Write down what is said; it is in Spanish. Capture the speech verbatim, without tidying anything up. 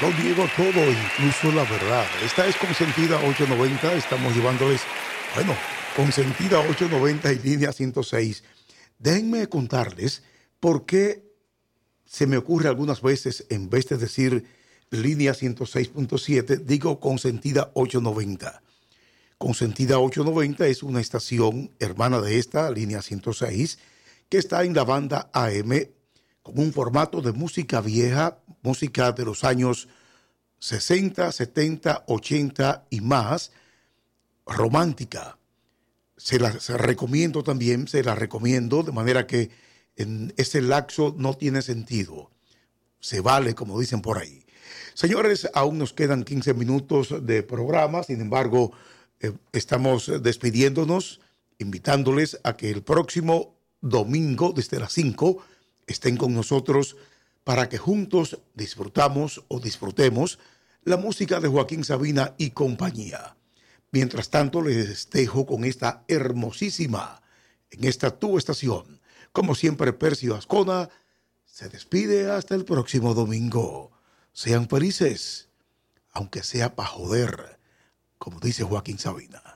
Lo niego todo, incluso la verdad. Esta es Consentida ochocientos noventa. Estamos llevándoles, bueno, Consentida ochocientos noventa y línea ciento seis. Déjenme contarles por qué se me ocurre algunas veces, en vez de decir línea ciento seis punto siete, digo Consentida ochocientos noventa. Consentida ochocientos noventa es una estación hermana de esta, línea ciento seis, que está en la banda A M, con un formato de música vieja, música de los años sesenta, setenta, ochenta y más, romántica. Se la se recomiendo también, se la recomiendo, de manera que en ese lapso no tiene sentido. Se vale, como dicen por ahí. Señores, aún nos quedan quince minutos de programa, sin embargo, eh, estamos despidiéndonos, invitándoles a que el próximo domingo, desde las cinco, estén con nosotros para que juntos disfrutamos o disfrutemos la música de Joaquín Sabina y compañía. Mientras tanto, les dejo con esta hermosísima, en esta tu estación. Como siempre, Percio Ascona se despide hasta el próximo domingo. Sean felices, aunque sea para joder, como dice Joaquín Sabina.